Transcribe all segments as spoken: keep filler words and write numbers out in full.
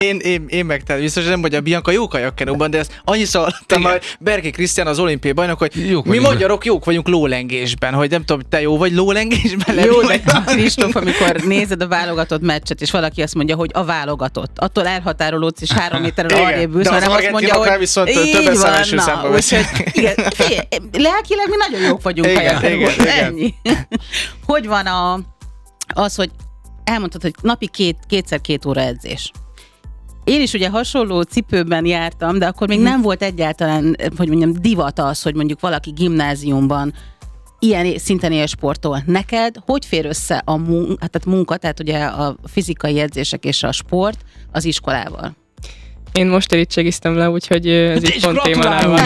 Én, én, én megtelem, biztos nem, hogy a Bianca jó kajakkenóban, de ezt annyiszor hallottam, hogy Berki Krisztián az olimpiai bajnok, hogy jók mi magyarok jók vagyunk lólengésben, hogy nem tudom, te jó vagy lólengésben? Jó, de Kristóf, amikor nézed a válogatott meccset, és valaki azt mondja, hogy a válogatott, attól elhatárolódsz, és három méterrel arrébb ülsz, hanem azt mondja, hogy viszont több szemeső számba veszik. Lelkileg mi nagyon jók vagyunk kajakkenóban. Ennyi. Hogy van a, az, hogy elmondtad, hogy napi két, kétszer két óra edzés. Én is ugye hasonló cipőben jártam, de akkor még hmm. nem volt egyáltalán, hogy mondjam, divat az, hogy mondjuk valaki gimnáziumban ilyen szinten élsportol. Neked hogy fér össze a munka, tehát munka, tehát ugye a fizikai edzések és a sport az iskolával? Én most érítségiztem le, úgyhogy ez így pont témánál van.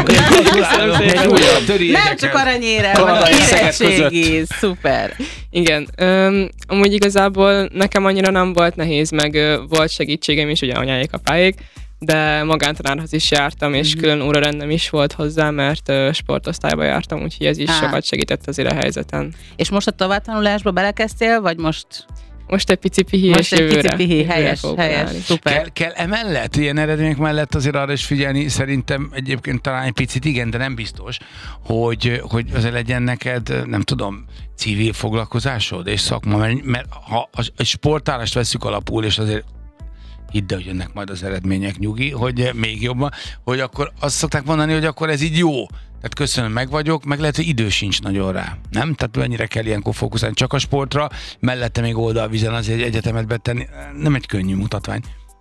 Nem csak aranyére, hanem érettségi, szuper. Igen, öm, amúgy igazából nekem annyira nem volt nehéz, meg ö, volt segítségem is, ugye anyáék, apáék, de magántanárhoz is jártam, és mm-hmm. külön órarendem is volt hozzá, mert ö, sportosztályba jártam, úgyhogy ez is Há. sokat segített azért a helyzeten. És most a továbbtanulásba belekezdtél, vagy most... Most egy pici pihi, Most és egy jövőre. pici pihi, helyes, helyes, szuper. Kell, kell emellett, ilyen eredmények mellett azért arra is figyelni, szerintem egyébként talán egy picit igen, de nem biztos, hogy, hogy azért legyen neked, nem tudom, civil foglalkozásod és szakma, mert, mert ha a sportállást veszük alapul, és azért hidd el, hogy jönnek majd az eredmények, nyugi, hogy még jobban, hogy akkor azt szokták mondani, hogy akkor ez így jó. Tehát köszönöm, meg vagyok, meg lehet, hogy idő sincs nagyon rá. Nem? Tehát mennyire kell ilyenkor fókuszálni csak a sportra, mellette még oldalvízen azért egy egyetemet betenni. Nem egy könnyű mutatvány.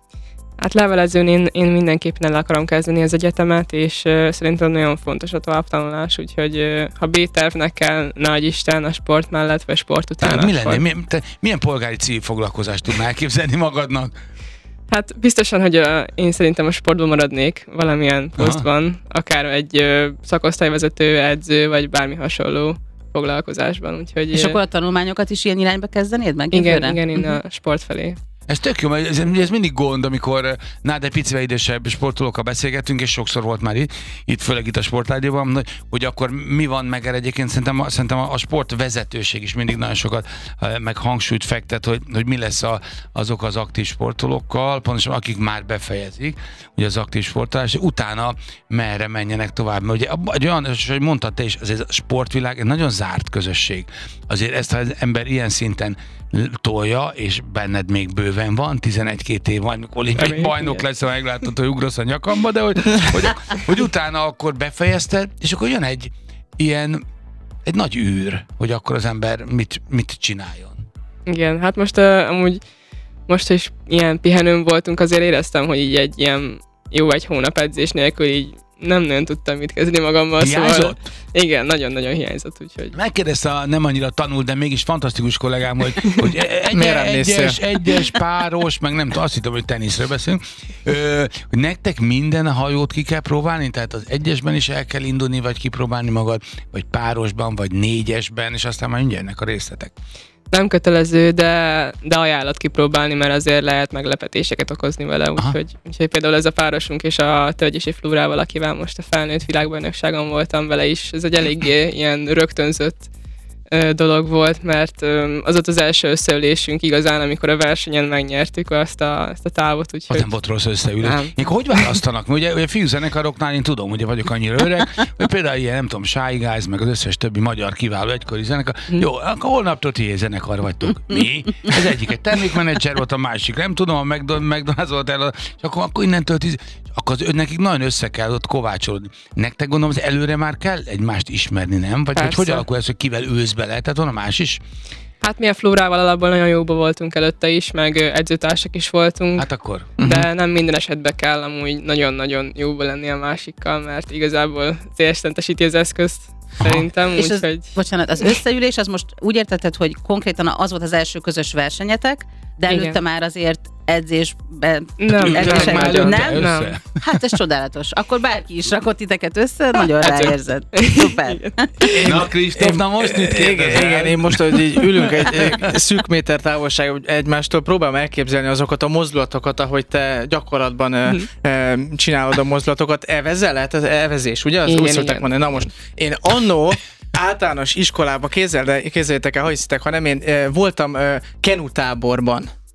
Hát levelezőn én, én mindenképpen el akarom kezdeni az egyetemet, és uh, szerintem nagyon fontos a továbbtanulás, úgyhogy uh, ha B-tervnek kell, nagy Isten a sport mellett, vagy sport után. Tehát mi lenne? Milyen, te, milyen polgári civil foglalkozást tudnál elképzelni magadnak? Hát biztosan, hogy uh, én szerintem a sportban maradnék valamilyen posztban, akár egy uh, szakosztályvezető, edző, vagy bármi hasonló foglalkozásban. Úgyhogy, és uh, akkor a tanulmányokat is ilyen irányba kezdenéd meg? Igen, igen, én uh-huh. a sport felé. Ez tök jó, mert ez, ez mindig gond, amikor nád egy picivel idősebb sportolókkal beszélgetünk, és sokszor volt már itt, itt főleg itt a Sportrádióban, hogy akkor mi van meg erre egyébként, szerintem, szerintem a sportvezetőség is mindig nagyon sokat meg hangsúlyt fektet, hogy, hogy mi lesz a, azok az aktív sportolókkal, pontosan akik már befejezik, ugye az aktív sportolás, utána merre menjenek tovább. Mert ugye, egy olyan, hogy mondtad te is, azért a sportvilág egy nagyon zárt közösség. Azért ezt, ha az ember ilyen szinten tolja, és benned még bőven van, tizenegy-két év van, mikor olimpiai bajnok lesz, ha meglátod, hogy ugrasz a nyakamba, de hogy, hogy, hogy utána akkor befejezted, és akkor jön egy ilyen, egy nagy űr, hogy akkor az ember mit, mit csináljon. Igen, hát most uh, amúgy most is ilyen pihenőn voltunk, azért éreztem, hogy így egy ilyen jó egy hónap edzés nélkül így nem nagyon tudtam mit kezdeni magammal. Hiányzott? Szóval, igen, nagyon-nagyon hiányzott, úgyhogy... Megkérdezte a nem annyira tanult, de mégis fantasztikus kollégám, hogy, hogy egy, egyes, egyes, páros, meg nem tudom, azt hittem, hogy teniszről beszélünk, ö, hogy nektek minden a hajót ki kell próbálni, tehát az egyesben is el kell indulni, vagy kipróbálni magad, vagy párosban, vagy négyesben, és aztán már mindjárt a részletek. Nem kötelező, de, de ajánlott kipróbálni, mert azért lehet meglepetéseket okozni vele, úgyhogy, úgyhogy például ez a párosunk és a Tölgyesi Flórával, akivel most a felnőtt világbajnokságon voltam vele is, ez egy eléggé ilyen rögtönzött ö, dolog volt, mert ö, az ott az első összeülésünk igazán, amikor a versenyen megnyertük azt a, azt a távot, úgyhogy... Az nem volt rossz összeülés. Ilyenkor hogy választanak? Ugye, ugye fiúzenekaroknál én tudom, ugye vagyok annyira öreg, hogy például ilyen, nem tudom, Shy Guys, meg az összes többi magyar kiváló egykori zenekar. Jó, akkor holnaptól ti zenekar vagytok. Mi? Az egyik egy termékmenedzser volt, a másik nem tudom, a McDonald's volt el, és akkor, akkor innentől tíz... Akkor az, nekik nagyon össze kell ott kovácsolódni. Nektek gondolom, az előre már kell egymást ismerni, nem? Vagy hogy, hogy alakul ez, hogy kivel ősz bele? Tehát van a más is? Hát mi a Flórával alapból nagyon jóba voltunk előtte is, meg edzőtársak is voltunk. Hát akkor. De uh-huh. nem minden esetben kell amúgy nagyon-nagyon jóba lenni a másikkal, mert igazából célstentesíti az eszközt. Szerintem, és az, hogy... bocsánat, az összeülés, az most úgy értetted, hogy konkrétan az volt az első közös versenyetek, de előtte igen. már azért edzésben... Nem, edzésen, nem, nem, nem, nem. Hát ez csodálatos. Akkor bárki is rakott titeket össze, nagyon ráérzed. Szuper. Na, Kristóf, na most mit kérdezel? Igen, igen, én most, hogy így ülünk egy, egy szűk méter távolság egymástól, próbálom elképzelni azokat a mozdulatokat, ahogy te gyakorlatban hmm. e, csinálod a mozdulatokat. Elvezel? Lehet ez elvezés, ugye? Az igen, úgy szokták igen. mondani. Na most, én annó általános iskolában, kézzel, de képzeljétek el, ha hiszitek, ha nem, én e, voltam e, kenutáborban.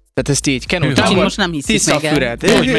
Tehát ezt így, Kenó, most nem hiszik tiszta meg el. füred. Hogy